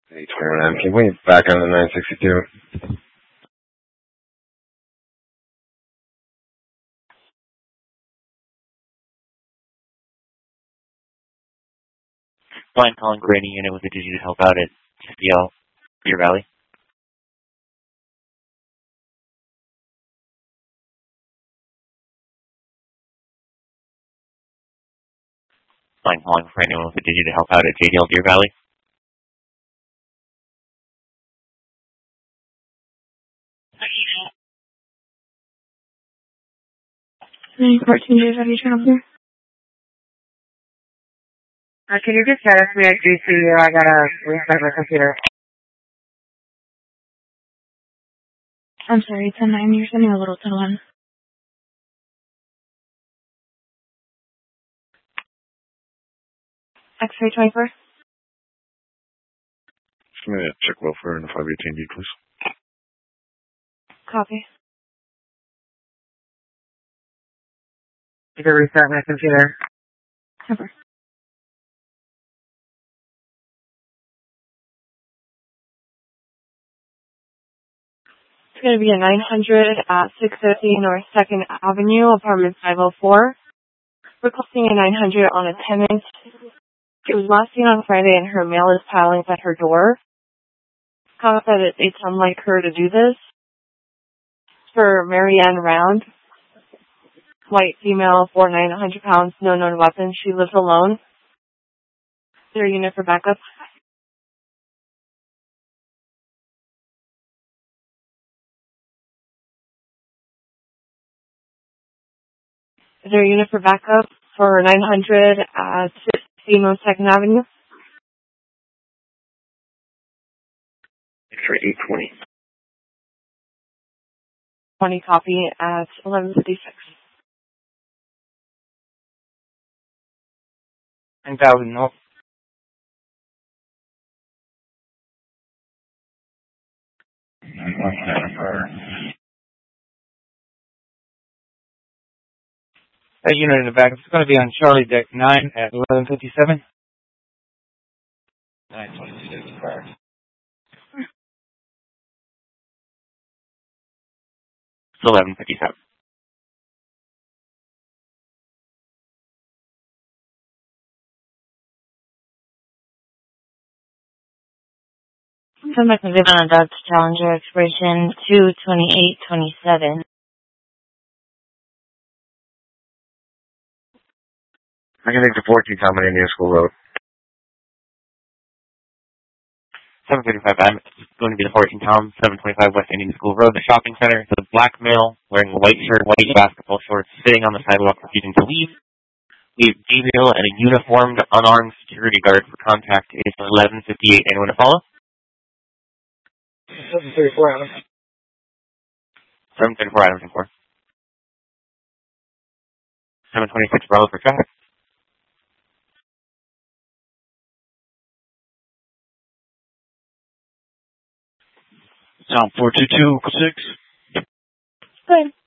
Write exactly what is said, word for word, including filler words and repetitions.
eight twenty-nine. Can we back on the nine sixty-two? Fine, calling Granny Unit with a duty to help out at C P L, Deer Valley. Fine, calling for anyone with a duty to help out at J D L Deer Valley. Any fourteen days ready to travel? Uh, can you just status me at G C U? I gotta restart my computer. I'm sorry, ten nine. You're sending a little ten one. X-ray twenty-four. Just a minute. Check welfare in the five eighteen D, please. Copy. You can restart my computer. Cover. It's going to be a nine hundred at six fifty North second Avenue, apartment five oh four. Requesting a nine hundred on a tenant. She was last seen on Friday and her mail is piling at her door. Comment that it, it's unlike her to do this. For Marianne Round. White female, four nine, one hundred pounds, no known weapons. She lives alone. Is there a unit for backup? Is there a unit for backup for nine hundred at six fifty North second Avenue? X-ray eight twenty. twenty copy at eleven fifty-six. nine thousand, no. That unit in the back, it's going to be on Charlie Deck nine at eleven fifty-seven. nine twenty-six. It's eleven fifty-seven. Come back to live on a Dodge Challenger expiration two twenty-eight twenty-seven. I can take the fourteen Tom on Indian School Road. seven fifty-five, I'm going to be the fourteen Tom, seven twenty-five West Indian School Road, the shopping center. The black male wearing a white shirt, white basketball shorts, sitting on the sidewalk refusing to leave. We have Gabriel and a uniformed, unarmed security guard for contact. It's eleven fifty-eight. Anyone to follow? seven thirty-four, Adam. seven thirty-four, Adam ten four. seven twenty-six, Bravo for traffic. Tom four two two six. Good.